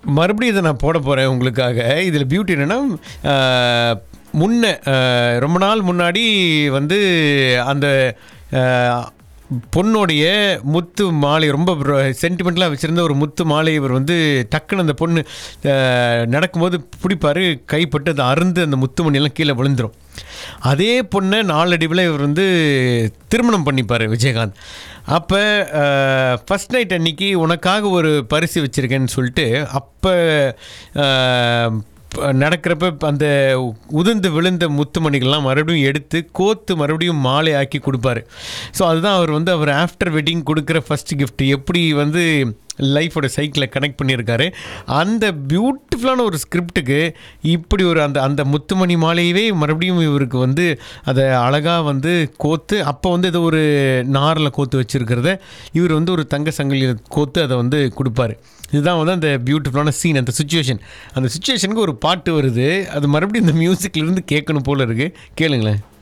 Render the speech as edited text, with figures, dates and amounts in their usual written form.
மறுபடியும் இதை நான் போட போகிறேன் உங்களுக்காக. இதில் பியூட்டி என்னென்னா, முன்ன ரொம்ப நாள் முன்னாடி வந்து அந்த பொண்ணுடைய முத்து மாலை ரொம்ப சென்டிமெண்ட்லாம் வச்சுருந்த ஒரு முத்து மாலை இவர் வந்து டக்குன்னு அந்த பொண்ணு நடக்கும்போது பிடிப்பார், கைப்பட்டு அதை அருந்து அந்த முத்து மணியெல்லாம் கீழே விழுந்துடும். அதே பொண்ணை நாளடைவில் இவர் வந்து திருமணம் பண்ணிப்பார் விஜயகாந்த். அப்போ ஃபஸ்ட் நைட் அன்றைக்கி உனக்காக ஒரு பரிசு வச்சுருக்கேன்னு சொல்லிட்டு அப்போ நடக்கிறப்ப அந்த உதிர்ந்து விழுந்த முத்துமணிகள்லாம் மறுபடியும் எடுத்து கோத்து மறுபடியும் மாலை ஆக்கி கொடுப்பாரு. ஸோ அதுதான் அவர் வந்து அவர் ஆஃப்டர் வெட்டிங் கொடுக்குற ஃபஸ்ட் கிஃப்ட். எப்படி வந்து லைஃபோட சைக்கிளை கனெக்ட் பண்ணியிருக்காரு. அந்த பியூட்டிஃபுல்லான ஒரு ஸ்கிரிப்டுக்கு இப்படி ஒரு அந்த முத்துமணி மாலையவே மறுபடியும் இவருக்கு வந்து அதை அழகாக வந்து கோத்து, அப்போ வந்து ஏதோ ஒரு நாரில் கோத்து வச்சுருக்கிறத இவர் வந்து ஒரு தங்க சங்கிலியில் கோத்து அதை வந்து கொடுப்பாரு. இதுதான் வந்து அந்த பியூட்டிஃபுல்லான சீன், அந்த சுச்சுவேஷனுக்கு ஒரு பாட்டு வருது. அது மறுபடியும் இந்த மியூசிக்லேருந்து கேட்கணும் போல் இருக்குது. கேளுங்களேன்.